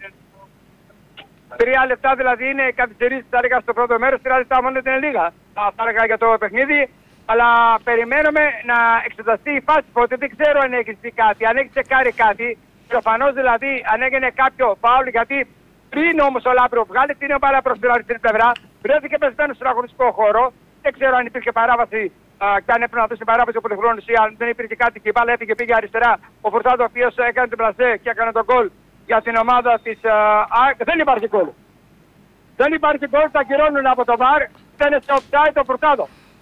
3 λεπτά δηλαδή είναι καθυστερήσεις, θα έλεγα στο πρώτο μέρος. 3 λεπτά μόνο δεν είναι λίγα, θα έλεγα για το παιχνίδι. Αλλά περιμένουμε να εξεταστεί η φάση, οπότε δεν ξέρω αν έχει δει κάτι, αν έχει τσεκάρει κάτι. Προφανώς δηλαδή αν έγινε κάποιο φάουλ, γιατί πριν όμως ο Λάμπρο βγάλει την μπάλα προς την αριστερή πλευρά, βρέθηκε πεσμένο στον αγωνιστικό χώρο. Δεν ξέρω αν υπήρχε παράβαση και αν έπρεπε να δώσει παράβαση από την χρόνηση, αν δεν υπήρχε κάτι και η μπάλα έφυγε, πήγε αριστερά. Ο Φορτάδο, ο οποίος έκανε την πλασέ και έκανε τον γκολ για την ομάδα της ΑΕΚ. Δεν υπάρχει γκολ. Δεν υπάρχει γκολ, τα ακυρώνουν από το ΒΑΡ. Δεν είναι σε offside το Φορτάδο.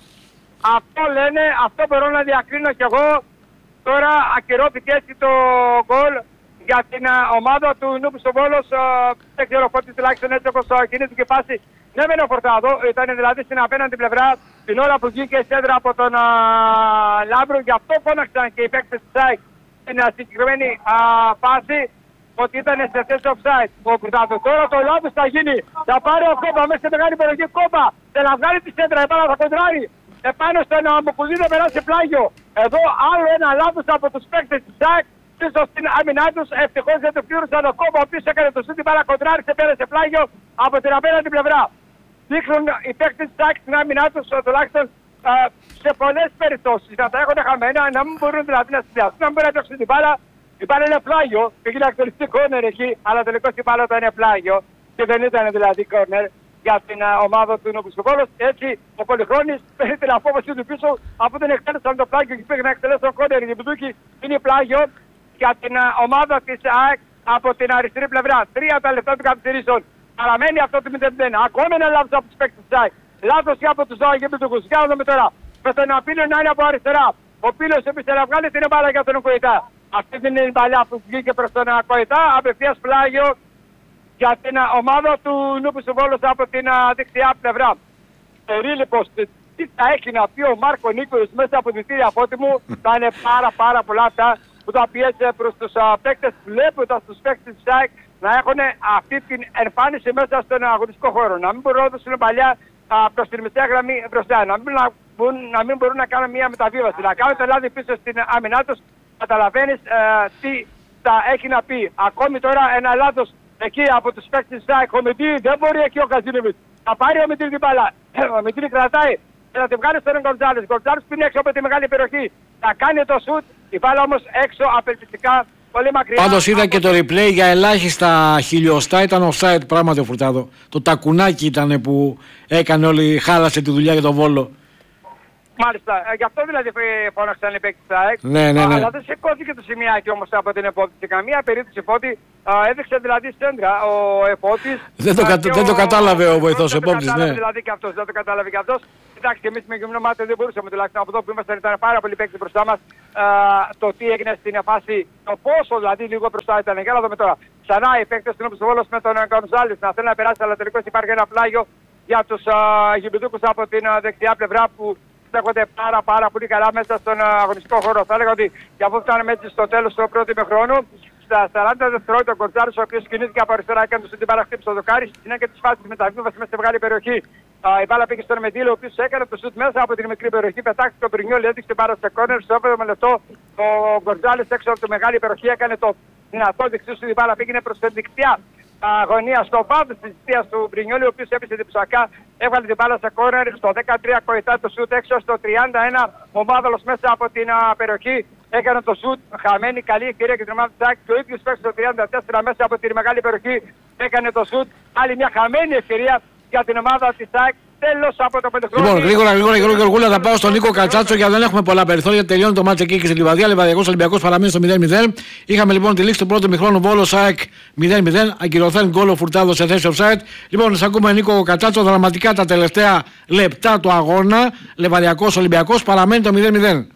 Αυτό λένε, αυτό μπορώ να διακρίνω κι εγώ. Τώρα ακυρώθηκε έτσι το γκολ για την ομάδα του Νούπης στο Βόλος. Δεν ξέρω πότε τουλάχιστον έτσι όπως κινήθηκε η φάση. Ναι, μεν ο Φορτάδο ήταν δηλαδή στην απέναντι πλευρά την ώρα που βγήκε η σέντρα από τον Λάμπρο. Γι' αυτό φώναξαν και οι παίκτες της ΑΕΚ στην συγκεκριμένη φάση ότι ήταν σε θέση offside ο Φορτάδο. Τώρα το λάθος θα γίνει. Θα πάρει ο Κόμπα μέσα σε μεγάλη περιοχή. Κόμπα δεν θα βγάλει τη σέντρα, η μπάλα θα κοντράρει επάνω στον Μουκουδί, δεν περάσει πλάγιο. Εδώ άλλο ένα λάθος από τους παίκτες της ΑΕΚ πίσω στην άμυνά τους. Ευτυχώς δεν το πλήρωσαν ο Κόμπα, ο οποίος έκανε το σούτ, η μπάλα κοντράρισε, πέρασε πλάγιο από την απέναντι πλευρά. Δείχνουν οι παίκτες της ΑΕΚ στην άμυνά τους, τουλάχιστον σε πολλές περιπτώσεις να τα έχουν χαμένα, να μην μπορούν δηλαδή να συνδυάσουν, να μην μπορούν να διώξουν την μπάλα. Η μπάλα είναι πλάγιο, πήγε να εκτελεστεί κόρνερ εκεί, αλλά τελικώς η μπάλα ήταν πλάγιο και δεν ήταν δηλαδή κόρνερ για την ομάδα του Νούπης του Βόλος. Έτσι ο Πολυχρόνης παίρνει την απόφαση του πίσω, αφού δεν εκτέλεσαν το πλάγιο και πήγε να εκτελέσουν κόρνερ. Η Μπουδούκη είναι πλάγιο για την ομάδα της ΑΕΚ από την αριστερή πλευρά. 3 λεπτά των καθυστερήσεων. Παραμένει αυτό το 0-0. Ακόμα ένα λάθος από τους παίκτες της ΑΕΚ. Λάθος και από τους Αγιεμπιτούκους. Για να δούμε τώρα. Με τον Απίλιο να είναι από αριστερά. Ο Πίλος επίσης να βγάλει την μπάλα για τον Κοϊτά. Αυτή δεν είναι η μπαλιά που βγήκε προς τον Κοϊτά. Απευθείας πλάγιο για την ομάδα του Νούπης του Βόλος από την δεξιά πλευρά. Περίληπος, τι θα έχει να πει ο Μάρκο Νίκολης μέσα από τη θύρια φώτη μου, θα είναι πάρα πολλά αυτά που θα πιέσει προς τους παίκτες, βλέποντας τους παίκτες της ΑΕΚ να έχουν αυτή την εμφάνιση μέσα στον αγωνιστικό χώρο. Να μην μπορούν να δώσουν παλιά προς την μεσαία γραμμή μπροστά, να μην μπορούν να κάνουν μια μεταβίβαση, να κάνουν το λάδι πίσω στην άμυνά τους. Καταλαβαίνεις τι θα έχει να πει. Ακόμη τώρα ένα λάθος εκεί από τους παίκτες της ΑΕΚ. Ο Μητήρη δεν μπορεί εκεί ο Καζίνοβιτς. Θα πάρει ο Μητήρη την μπάλα. Ο Μητήρη κρατάει και θα την βγάλει στον Γκοντζάλες. Ο Γκοντζάλες που είναι έξω από τη μεγάλη περιοχή. Θα κάνει το σουτ. Η μπάλα όμως έξω απελπιστικά. Πολύ μακριά. Πάντως είδα και το replay για ελάχιστα χιλιοστά. Ήταν offside πράγματι ο Φουρτάδο. Το τακουνάκι ήταν που έκανε όλη, χάλασε τη δουλειά για τον Βόλο. Μάλιστα, γι' αυτό δηλαδή φώναξαν οι παίκτες της ΑΕΚ. Ναι. Αλλά δεν σηκώθηκε το σημειάκι όμως από την Εφώτη. Σε καμία περίπτωση Εφώτη έδειξε δηλαδή σέντρα ο Εφώτης. Δεν το κατάλαβε ο βοηθός Εφώτης, ναι. Δηλαδή και αυτός, δεν το κατάλαβε και αυτός. Εντάξει, εμείς με γυμνό μάτι δεν μπορούσαμε, τουλάχιστον από εδώ που ήμασταν, ήταν πάρα πολύ παίκτες μπροστά μας. Το τι έγινε στην φάση, το πόσο δηλαδή λίγο μπροστά ήταν. Για να δούμε τώρα. Ξανά οι παίκτες του Νόπους Βόλος με τον Γκονζάλης να θέλει να περάσει, αλλά τελικώς υπάρχει ένα πλάγιο για τους γηπεδούκους από την δεξιά πλευρά που στέκονται πάρα πολύ καλά μέσα στον αγωνιστικό χώρο. Θα έλεγα ότι και αφού φτάνουμε έτσι στο τέλος του πρώτου ημιχρόνου, στα 40 δευτερόλεπτα ο Γκοντζάλης, ο οποίος κινήθηκε από αριστερά, έκανε το την παραχτύπη στο δοκάρι, στην συνέχεια της φάσης μεταβίβαση μέσα στη μεγάλη περιοχή. Η μπάλα πήγε στον Μεντήλο, ο οποίος έκανε το σουτ μέσα από την μικρή περιοχή, πετάχτηκε ο Μπρινιόλ, έδειξε την μπάλα στο κόρνερ. Στο 7ο λεπτό ο Γκοντζάλης έξω από τη μεγάλη περιοχή έκανε το δυνατό δεξί σου, η μπάλα πήγαινε προς την δικτυά αγωνία στο βάθος της δικτύας του Μπρινιόλ, ο οποίος έπεσε διψακά, έβαλε την μπάλα στο κόρνερ. Στο 13 κοητά το σουτ έξω, στο 31 ο Μάδαλος μέσα από την περιοχή έκανε το σουτ, χαμένη καλή ευκαιρία και την ομάδα της ΑΕΚ. Και ο ίδιος παίξει στο 34 μέσα από τη μεγάλη περιοχή έκανε το σουτ, άλλη μια χαμένη ευκαιρία για την ομάδα της ΑΕΚ. Τέλος από το πεντεχρόνιο. Λοιπόν, γρήγορα θα πάω στον Νίκο Κατσάτσο γιατί δεν έχουμε πολλά περιθώρια. Τελειώνει το μάτς εκεί και στη Λιβαδιά. Λιβαδιακός Ολυμπιακός παραμένει στο 0-0. Είχαμε λοιπόν τη λήξη του πρώτου ημιχρόνου, Βόλος ΑΕΚ 0-0. Ακυρωθέν γκολ ο Φουρτάδο σε θέση offside. Λοιπόν, σας ακούμε Νίκο Κατσάτσο. Δραματικά τα τελευταία λεπτά του αγώνα. Λιβαδιακός Ολυμπιακός παραμένει το 0-0.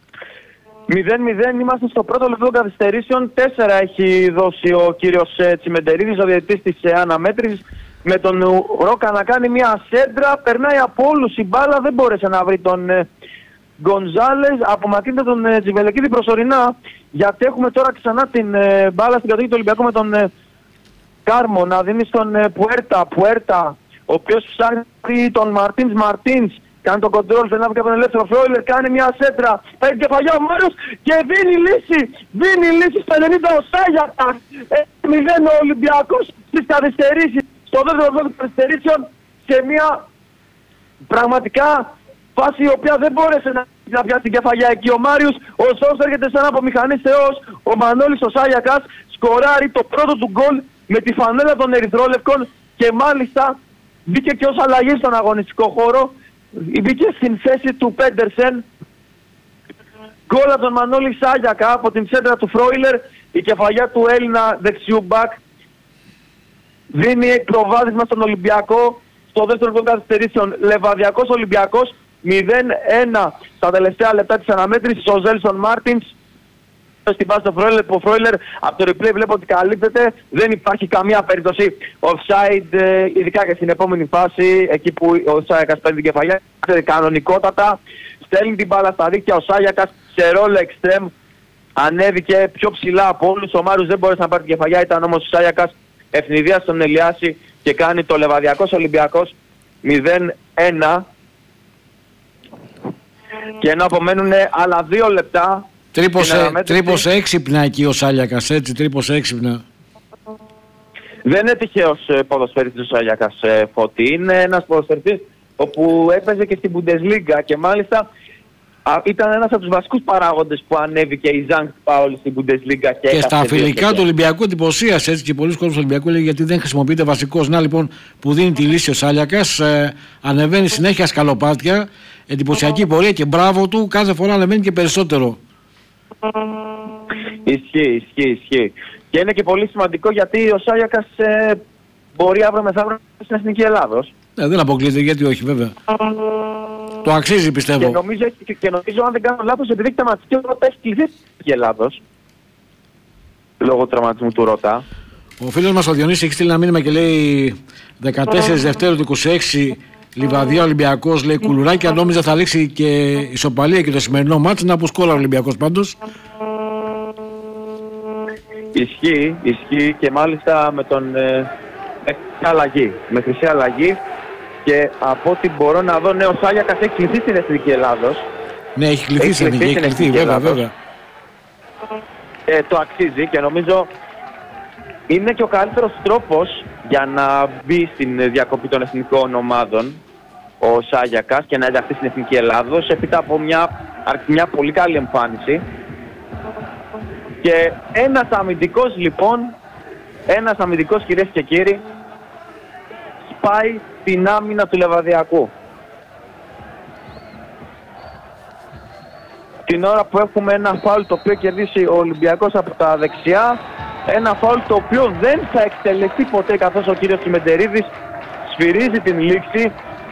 0-0, είμαστε στο πρώτο λεπτό καθυστερήσεων. 4 έχει δώσει ο κύριος Τσιμεντερίδης, ο διαιτητής της αναμέτρησης. Με τον Ρόκα να κάνει μια σέντρα, περνάει από όλους η μπάλα, δεν μπόρεσε να βρει τον Γκονζάλες, απομακρύνεται τον Τζιβελεκίδη προσωρινά, γιατί έχουμε τώρα ξανά την μπάλα στην κατοχή του Ολυμπιακού με τον Κάρμο να δίνει στον Πουέρτα, ο οποίος ψάχνει τον Μαρτίνς, κάνει τον κοντρόλ, δεν άβει κάποιον ελεύθερο. Φρόιλερ κάνει μια σέντρα, παίρνει κεφαλιά ο Μάριος και δίνει λύση στο 90 ο Σάγιακας. 0 ο Ολυμπιακός στις καθυστερήσεις. Στο δεύτερο λόγο των καθυστερήσεων σε μια πραγματικά φάση η οποία δεν μπόρεσε να πιάσει την κεφαλιά εκεί. Ο Μάριος, ο Σός έρχεται σαν από μηχανής θεός. Ο Μανώλης ο Σάγιακας σκοράρει το πρώτο του γκολ με τη φανέλα των ερυθρόλευκων και μάλιστα μπήκε και ως αλλαγή στον αγωνιστικό χώρο. Μπήκε στην θέση του Πέντερσεν. Γκολ από τον Μανώλη Σάγιακα από την σέντρα του Φρόιλερ. Η κεφαλιά του Έλληνα δεξιού μπακ δίνει προβάδισμα στον Ολυμπιακό στο δεύτερο των καθυστερήσεων. Λεβαδιακός Ολυμπιακός 0-1 στα τελευταία λεπτά της αναμέτρησης. Ο Ζέλσον Μάρτινς στην πάση του Φρόιλερ, που ο Φρόιλερ από το replay βλέπω ότι καλύπτεται. Δεν υπάρχει καμία περίπτωση offside, ειδικά και στην επόμενη φάση, εκεί που ο Σάγιακας παίρνει την κεφαλιά. Κανονικότατα στέλνει την μπάλα στα δίκτυα ο Σάγιακας σε ρόλο εξτρέμ. Ανέβηκε πιο ψηλά από όλους. Ο Μάριος δεν μπόρεσε να πάρει την κεφαλιά, ήταν όμως ο Σάγιακας ευνηδία στον Ελιάση και κάνει το Λεβαδιακός Ολυμπιακός 0-1. Και ενώ απομένουν άλλα 2 λεπτά. Τρύπωσε έξυπνα εκεί ο Σάλιακας, έτσι, τρύπωσε έξυπνα. Δεν είναι τυχαίος ποδοσφαιριστής ο Σάλιακας, Φώτη. Είναι ένας ποδοσφαιριστής όπου έπαιζε και στην Bundesliga και μάλιστα ήταν ένας από τους βασικούς παράγοντες που ανέβηκε η Ζανγκ Πάολ στην Bundesliga. Και στα φιλικά του Ολυμπιακού εντυπωσίασε, έτσι, και πολλοί κόσμοι του Ολυμπιακού λέει γιατί δεν χρησιμοποιείται βασικός. Να λοιπόν που δίνει τη λύση ο Σάλιακας, ανεβαίνει συνέχεια σκαλοπάτια, εντυπωσιακή πορεία και μπράβο του, κάθε φορά ανεβαίνει και περισσότερο. Ισχύει. Και είναι και πολύ σημαντικό γιατί ο Σάλιακας μπορεί αύριο μεθαύριο στην Εθνική Ελλάδος. Δεν αποκλείεται, γιατί όχι βέβαια. Το αξίζει πιστεύω. Και νομίζω αν δεν κάνω λάθος, επειδή έχει τραυματιστεί ο Ρώτα, έχει κληθεί στην Εθνική Ελλάδος. Λόγω του τραυματισμού του Ρώτα. Ο φίλος μας ο Διονύσης έχει στείλει ένα μήνυμα και λέει 14 Δευτέρου του 26 Λιβαδιά Ολυμπιακός, λέει κουλουράκια. Νόμιζα θα ρίξει και ισοπαλία και το σημερινό μάτς. Να αποσκόλα ο Ολυμπιακός πάντως. Ισχύει και μάλιστα με τον με χρυσή αλλαγή. Και από ό,τι μπορώ να δω, ο Σάλιακας έχει κληθεί στην Εθνική Ελλάδος. Ναι, έχει κληθεί στην Εθνική, βέβαια. Το αξίζει και νομίζω είναι και ο καλύτερος τρόπος για να μπει στην διακοπή των εθνικών ομάδων ο Σάλιακας και να ενταχθεί στην Εθνική Ελλάδος έπειτα από μια πολύ καλή εμφάνιση. Και ένας αμυντικός λοιπόν, κυρίες και κύριοι, σπάει την άμυνα του Λεβαδιακού. Την ώρα που έχουμε ένα φάουλ το οποίο κερδίσει ο Ολυμπιακός από τα δεξιά, ένα φάουλ το οποίο δεν θα εκτελεστεί ποτέ καθώς ο κύριος Τσιμεντερίδης σφυρίζει την λήξη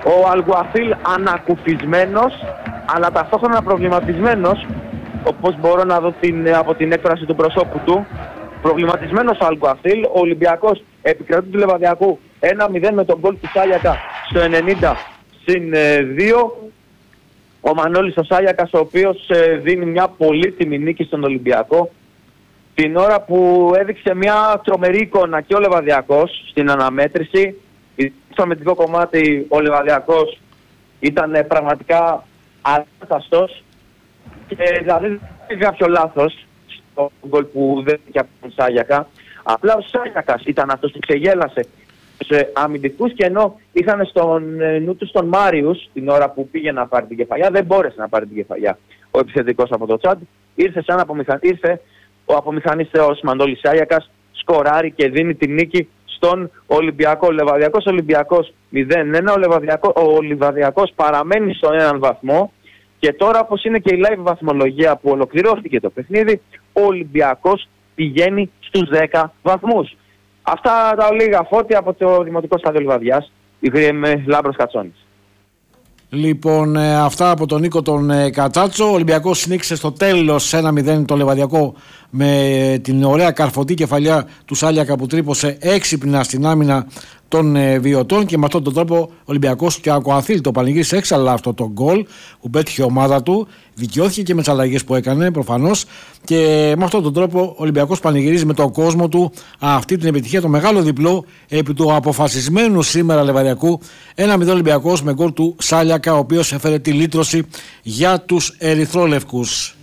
Ο Αλγουαθίλ ανακουφισμένος, αλλά ταυτόχρονα προβληματισμένος, όπως μπορώ να δω από την έκφραση του προσώπου του. Προβληματισμένος ο Αλγουαθίλ. Ο Ολυμπιακός επικρατεί του Λεβαδιακού 1-0 με τον γκολ του Σάλιακα στο 90+2. Ο Μανώλης ο Σάλιακας, ο οποίος δίνει μια πολύτιμη νίκη στον Ολυμπιακό, την ώρα που έδειξε μια τρομερή εικόνα και ο Λεβαδιακός στην αναμέτρηση. Στο αμυντικό κομμάτι ο Λεβαδιακός ήταν πραγματικά ανάσταστος και δηλαδή δεν είχε κάποιο λάθος στο γκολ που δέχτηκε από τον Σάγιακα. Απλά ο Σάγιακας ήταν αυτός που ξεγέλασε τους αμυντικούς, και ενώ είχαν στον νου τους τον Μάριους την ώρα που πήγε να πάρει την κεφαλιά, δεν μπόρεσε να πάρει την κεφαλιά ο επιθετικός από το Τσάντ. Ήρθε ο απομηχανής θεός Μανώλης Σάγιακας, σκοράρει και δίνει τη νίκη στον Ολυμπιακό. Ο Ολυμπιακός 0-1, ο Λιβαδιακός παραμένει στον έναν βαθμό, και τώρα, όπως είναι και η live βαθμολογία που ολοκληρώθηκε το παιχνίδι, ο Ολυμπιακός πηγαίνει στους 10 βαθμούς. Αυτά τα λίγα, Φώτη, από το Δημοτικό Στάδιο Λιβαδιάς, με Λάμπρος Κατσόνης. Λοιπόν, αυτά από τον Νίκο τον Κατσάτσο. Ο Ολυμπιακός συνέχισε στο τέλος 1-0 το Λεβαδιακό με την ωραία καρφωτή κεφαλιά του Σάλιακα που τρύπωσε έξυπνα στην άμυνα των βιωτών, και με αυτόν τον τρόπο ο Ολυμπιακός και ο Αλγουαθίλ το πανηγύρισε έξαλλα αυτό το γκολ που πέτυχε η ομάδα του. Δικαιώθηκε και με τις αλλαγές που έκανε προφανώς, και με αυτόν τον τρόπο ο Ολυμπιακός πανηγυρίζει με τον κόσμο του αυτή την επιτυχία, το μεγάλο διπλό επί του αποφασισμένου σήμερα Λεβαδιακού. 1-0 Ολυμπιακός με γκολ του Σάλιακα, ο οποίος έφερε τη λύτρωση για τους ερυθρόλευκους.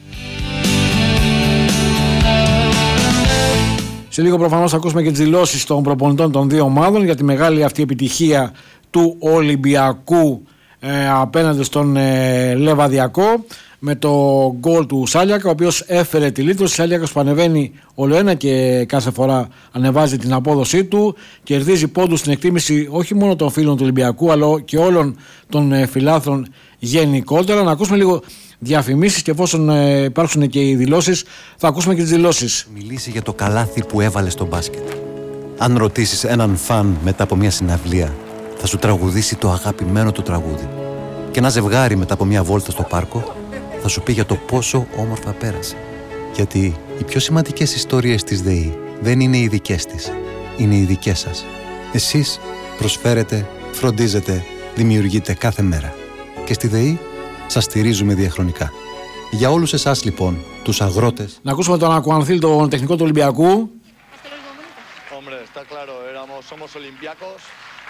Σε λίγο προφανώς θα ακούσουμε και τις δηλώσεις των προπονητών των δύο ομάδων για τη μεγάλη αυτή επιτυχία του Ολυμπιακού απέναντι στον Λεβαδιακό, με το γκολ του Σάλιακα, ο οποίος έφερε τη λύτρωση. Σάλιακας που ανεβαίνει ολοένα και κάθε φορά ανεβάζει την απόδοσή του, κερδίζει πόντους στην εκτίμηση όχι μόνο των φίλων του Ολυμπιακού αλλά και όλων των φιλάθλων γενικότερα. Να ακούσουμε λίγο διαφημίσεις, και εφόσον υπάρξουν και οι δηλώσεις θα ακούσουμε και τις δηλώσεις. Μιλήσει για το καλάθι που έβαλε στο μπάσκετ. Αν ρωτήσεις έναν φαν μετά από μια συναυλία, θα σου τραγουδήσει το αγαπημένο του τραγούδι. Και ένα ζευγάρι μετά από μια βόλτα στο πάρκο θα σου πει για το πόσο όμορφα πέρασε. Γιατί οι πιο σημαντικές ιστορίες της ΔΕΗ δεν είναι οι δικές της, είναι οι δικές σας. Εσείς προσφέρετε, φροντίζετε, δημιουργείτε κάθε μέρα. Και στη ΔΕΗ σας στηρίζουμε διαχρονικά. Για όλους εσάς λοιπόν, τους αγρότες. Να ακούσουμε τον Αλγουαθίλ, τον τεχνικό του Ολυμπιακού. Hombre, está claro, somos olímpicos.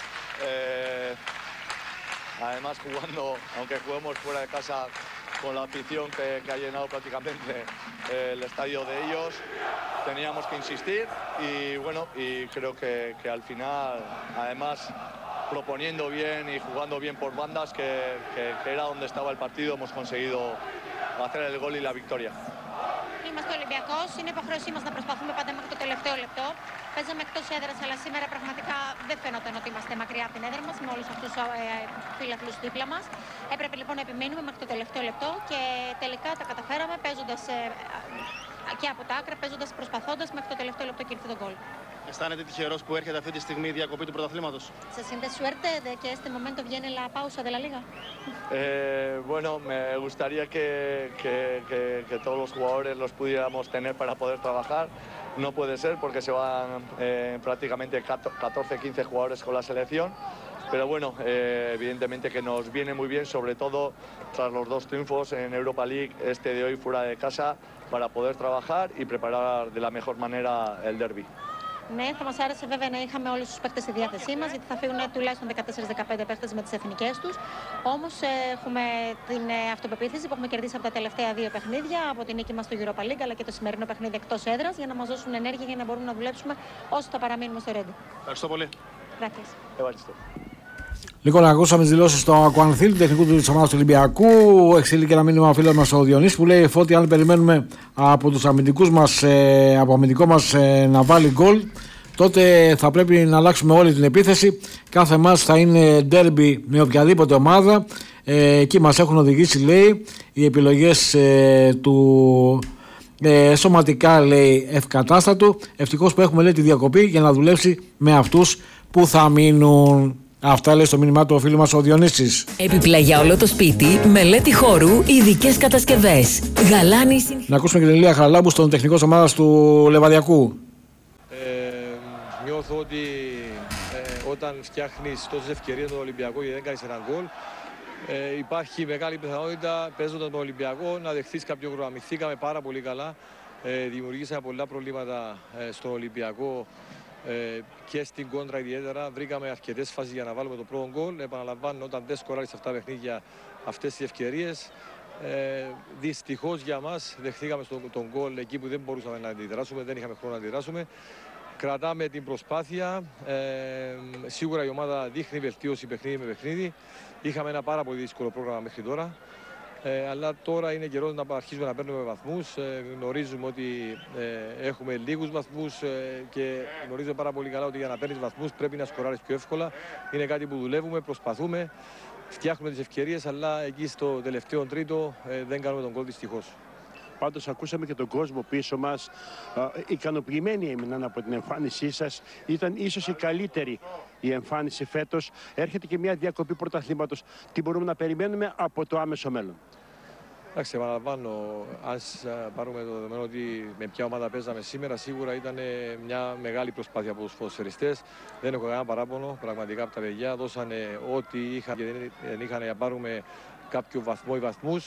Además, aunque juguemos fuera de casa con la afición que ha llenado prácticamente el estadio de ellos, teníamos que insistir y bueno, y creo que al final, además, proponiendo bien y jugando bien por bandas, que era donde estaba el partido, hemos conseguido hacer el gol y la victoria. Είμαστε Ολυμπιακός, είναι υποχρέωσή μας να προσπαθούμε πάντα μέχρι το τελευταίο λεπτό. Παίζαμε εκτός έδρας, αλλά σήμερα πραγματικά δεν φαίνονταν ότι είμαστε μακριά από την έδρα μας με όλους αυτούς τους φίλαθλους δίπλα μας. Έπρεπε λοιπόν να επιμένουμε μέχρι το τελευταίο λεπτό και τελικά τα καταφέραμε παίζοντας και από τα άκρα, παίζοντας, προσπαθώντας μέχρι το τελευταίο λεπτό και ήρθε το γκολ. Αισθάνεται τυχερός που έρχεται αυτή τη στιγμή η διακοπή του πρωταθλήματος? ¿Se siente suerte de que este momento viene la pausa de la liga? Bueno, me gustaría que todos los jugadores los pudiéramos tener para poder trabajar. No puede ser porque se van prácticamente 14-15 jugadores con la selección. Pero bueno, evidentemente que nos viene muy bien, sobre todo tras los dos triunfos en Europa League, este de hoy fuera de casa, para poder trabajar y preparar de la mejor manera el derbi. Ναι, θα μας άρεσε βέβαια να είχαμε όλους τους παίκτες στη διάθεσή μας, γιατί θα φύγουν τουλάχιστον 14-15 παίκτες με τις εθνικές τους. Όμως έχουμε την αυτοπεποίθηση που έχουμε κερδίσει από τα τελευταία δύο παιχνίδια, από την νίκη μας στο Europa League αλλά και το σημερινό παιχνίδι εκτός έδρας, για να μας δώσουν ενέργεια για να μπορούμε να δουλέψουμε όσο θα παραμείνουμε στο Ρέντι. Ευχαριστώ πολύ. Λοιπόν, ακούσαμε τις δηλώσεις του Αλγουαθίλ, του τεχνικού της ομάδας του Ολυμπιακού. Εξήλει και ένα μήνυμα ο φίλος μας ο Διονύσης που λέει: Φώτη, αν περιμένουμε από τους αμυντικούς μας, από αμυντικό μας να βάλει γκολ, τότε θα πρέπει να αλλάξουμε όλη την επίθεση. Κάθε μας θα είναι ντέρμπι με οποιαδήποτε ομάδα. Εκεί μας έχουν οδηγήσει, λέει, οι επιλογές του σωματικά, λέει, ευκατάστατου. Ευτυχώς που έχουμε, λέει, τη διακοπή για να δουλέψει με αυτούς που θα μείνουν. Αυτά λέει στο μήνυμά του ο φίλου μας ο Διονύσης. Επιπλά για όλο το σπίτι, μελέτη χώρου, ειδικές κατασκευές. Γαλάνη. Να ακούσουμε και την Ηλία Χαραλάμπου στον τεχνικό της ομάδας του Λεβαδιακού. Νιώθω ότι όταν φτιάχνεις τόσες ευκαιρίες τον Ολυμπιακό και δεν κάνεις έναν γκολ, υπάρχει μεγάλη πιθανότητα παίζοντας τον Ολυμπιακό να δεχθείς κάποιο γκολ. Αμυνθήκαμε πάρα πολύ καλά. Δημιουργήσαμε πολλά προβλήματα στον Ολυμπιακό και στην κόντρα ιδιαίτερα. Βρήκαμε αρκετές φάσεις για να βάλουμε το πρώτο γκολ. Επαναλαμβάνω, όταν δεν σκοράρεις αυτά τα παιχνίδια, αυτές τις ευκαιρίες, δυστυχώς για μας δεχθήκαμε τον γκολ εκεί που δεν μπορούσαμε να αντιδράσουμε, δεν είχαμε χρόνο να αντιδράσουμε. Κρατάμε την προσπάθεια. Σίγουρα η ομάδα δείχνει βελτίωση παιχνίδι με παιχνίδι. Είχαμε ένα πάρα πολύ δύσκολο πρόγραμμα μέχρι τώρα. Αλλά τώρα είναι καιρός να αρχίσουμε να παίρνουμε βαθμούς. Γνωρίζουμε ότι έχουμε λίγους βαθμούς και γνωρίζουμε πάρα πολύ καλά ότι για να παίρνεις βαθμούς πρέπει να σκοράρεις πιο εύκολα. Είναι κάτι που δουλεύουμε, προσπαθούμε, φτιάχνουμε τις ευκαιρίες, αλλά εκεί στο τελευταίο τρίτο δεν κάνουμε τον γκολ δυστυχώς. Πάντως ακούσαμε και τον κόσμο πίσω μας, ικανοποιημένοι έμειναν από την εμφάνισή σας. Ήταν ίσως η καλύτερη η εμφάνιση φέτος. Έρχεται και μια διακοπή πρωταθλήματος. Τι μπορούμε να περιμένουμε από το άμεσο μέλλον? Εντάξει, επαναλαμβάνω, αν πάρουμε το δεδομένο ότι με ποια ομάδα παίζαμε σήμερα, σίγουρα ήταν μια μεγάλη προσπάθεια από τους ποδοσφαιριστές. Δεν έχω κανένα παράπονο, πραγματικά από τα παιδιά. Δώσανε ό,τι είχαν και δεν είχαν να πάρουμε κάποιο βαθμό ή βαθμούς.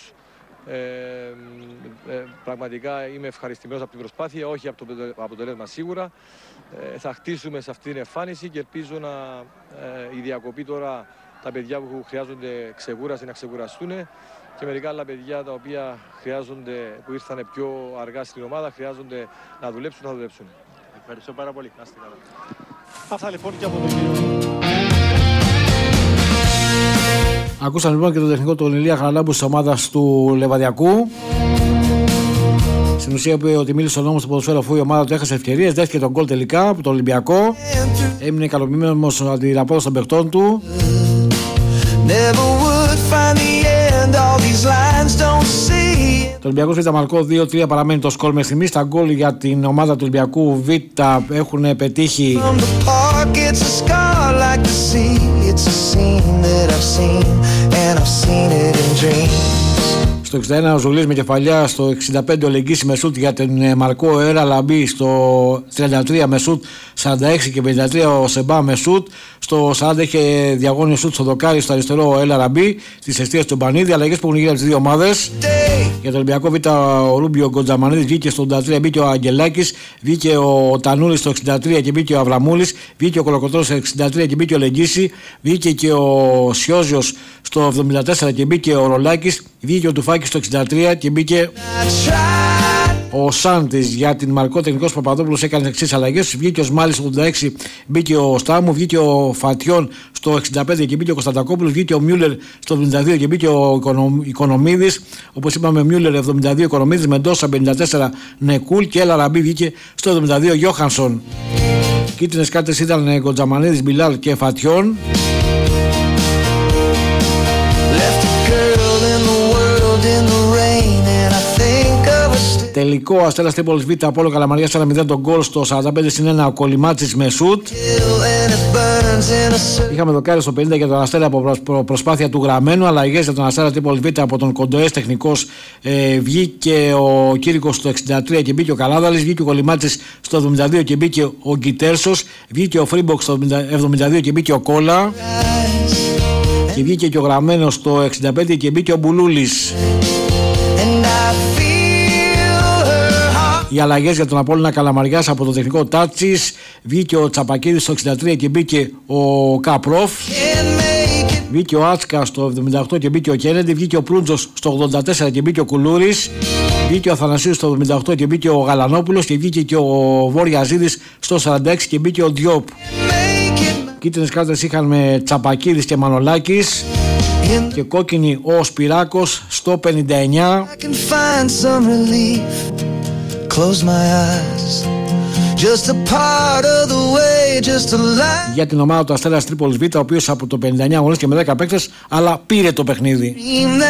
Πραγματικά είμαι ευχαριστημένος από την προσπάθεια, όχι από το αποτέλεσμα σίγουρα. Θα χτίσουμε σε αυτή την εμφάνιση και ελπίζω η διακοπή τώρα τα παιδιά που χρειάζονται ξεκούραση να ξεκουραστούν και μερικά άλλα παιδιά τα οποία χρειάζονται, που ήρθαν πιο αργά στην ομάδα, χρειάζονται να δουλέψουν, θα δουλέψουν. Ευχαριστώ πάρα πολύ. Να είστε καλά. Αυτά λοιπόν και από τον κύριο. Ακούσαμε λοιπόν και τον τεχνικό του Ηλία Χαραλάμπου της ομάδας του Λεβαδιακού. Στην ουσία είπε ότι μίλησε ο νόμος του ποδοσφαίρου αφού η ομάδα του έχασε ευκαιρίες, δέχτηκε τον γκολ τελικά από τον Ολυμπιακό. Έμεινε ικανοποιημένος από την απόδοση των παιχτών του. Το Ολυμπιακός Β' Μαλκό 2-3 παραμένει το σκορ μέχρι στιγμής. Τα γκολ για την ομάδα του Ολυμπιακού Β' έχουν πετύχει στο 61 ο Ζουλής με κεφαλιά, στο 65 ο Λεγγύης με σούτ για την Μαρκό Έρα Λαμπή, στο 33 με σούτ 46 και 53 ο Σεμπά με σούτ, στο 40 είχε διαγώνιο σούτ στο δοκάρι, στο αριστερό ο Έλα Ραμπή, στις αιστείες του Μπανίδη. Αλλαγές που έχουν γίνει από τις δύο ομάδες. Για το Ολυμπιακό Β' ο Ρούμπιο Γκοντζαμανίδης βγήκε στο 83, μπήκε ο Αγγελάκης, βγήκε ο Τανούλης στο 63 και μπήκε ο Αβραμούλης, βγήκε ο Κολοκοτρώνης στο 63 και μπήκε ο Λεγγύση, βγήκε και ο Σιόζιος στο 74 και μπήκε ο Ρολάκης, βγήκε ο Τουφάκης στο 63 και μπήκε ο Σάντης. Για την Μαρκό τεχνικός Παπαδόπουλος έκανε εξής αλλαγές. Βγήκε ο Σμάλης στο 86, μπήκε ο Στάμου, βγήκε ο Φατιών στο 65 και μπήκε ο Κωνσταντακόπουλος, βγήκε ο Μιούλερ στο 72 και μπήκε ο Οικονομίδης. Όπως είπαμε, Μιούλερ 72, Οικονομίδης, Μεντόσα 54, Νεκούλ και Έλα Ραμπή βγήκε στο 72 Γιώχανσον. Κίτρινες κάρτες ήταν Γκοντζαμανίδης, Μπιλάλ και Φατιών. Τελικό Αστέρας Τρίπολης Β' Απόλλω Καλαμαριάς 1-0 τον γκολ στο 45-1 ο Κολυμάτσης με σούτ. Είχαμε δοκάρι στο 50 για τον Αστέρα από προσπάθεια του Γραμμένου. Αλλαγές για τον Αστέρα Τρίπολης Β' από τον Κοντοές τεχνικός. Βγήκε ο Κήρικος στο 63 και μπήκε ο Καλάδαλης. Βγήκε ο Κολυμάτσης στο 72 και μπήκε ο Γκιτέρσος. Βγήκε ο Φρίμποκ στο 72 και μπήκε ο Κόλα. Και βγήκε και ο Γραμμένος στο 65 και μπήκε ο Μπουλούλης. Οι αλλαγές για τον Απόλλωνα Καλαμαριάς από το τεχνικό Τάτσης. Βγήκε ο Τσαπακίδης στο 63 και μπήκε ο Καπρόφ. Βγήκε ο Άτσκα στο 78 και μπήκε ο Κένεντι. Βγήκε ο Προύντζος στο 84 και μπήκε ο Κουλούρης. Βγήκε ο Αθανασίου στο 78 και μπήκε ο Γαλανόπουλος. Και βγήκε και ο Βοριαζίδης στο 46 και μπήκε ο Διόπ. Κίτρινες κάρτες είχαν με Τσαπακίδης και Μανολάκης. Και κόκκινη ο Σπυράκος στο 59. Για την ομάδα του Αστέρας Τρίπολης Β', ο οποίος από το 59 αγωνίστηκε με 10 παίκτες, αλλά πήρε το παιχνίδι.